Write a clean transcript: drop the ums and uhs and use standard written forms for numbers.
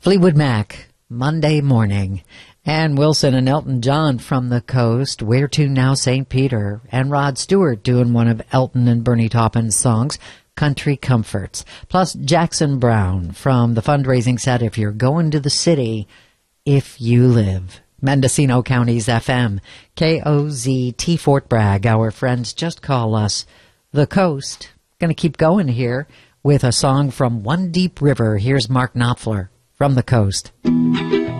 Fleetwood Mac, Monday Morning. And Wilson and Elton John from the coast. Where to now, St. Peter. And Rod Stewart doing one of Elton and Bernie Taupin's songs, Country Comforts. Plus Jackson Brown from the fundraising set, If You're Going to the City, If You Live. Mendocino County's FM, KOZT Fort Bragg. Our friends just call us the coast. Going to keep going here with a song from One Deep River. Here's Mark Knopfler from the coast.